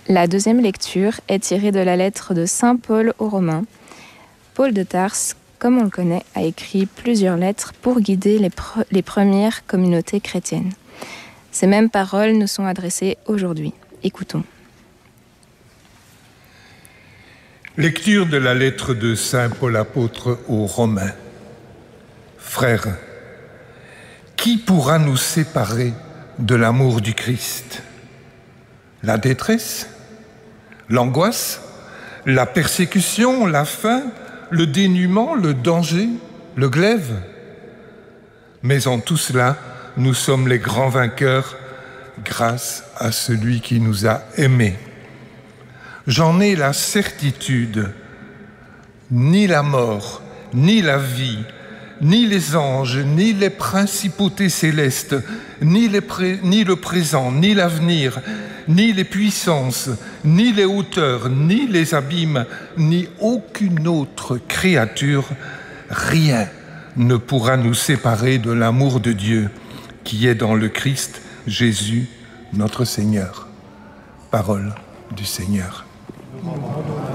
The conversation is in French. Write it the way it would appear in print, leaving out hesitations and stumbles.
La deuxième lecture est tirée de la lettre de saint Paul aux Romains. Paul de Tarse, comme on le connaît, a écrit plusieurs lettres pour guider les premières communautés chrétiennes. Ces mêmes paroles nous sont adressées aujourd'hui. Écoutons. Lecture de la lettre de saint Paul apôtre aux Romains. Frères, qui pourra nous séparer de l'amour du Christ? La détresse, l'angoisse, la persécution, la faim, le dénuement, le danger, le glaive. Mais en tout cela, nous sommes les grands vainqueurs grâce à celui qui nous a aimés. J'en ai la certitude, ni la mort, ni la vie, ni les anges, ni les principautés célestes, ni le présent, ni l'avenir, ni les puissances, ni les hauteurs, ni les abîmes, ni aucune autre créature, rien ne pourra nous séparer de l'amour de Dieu qui est dans le Christ Jésus, notre Seigneur. Parole du Seigneur.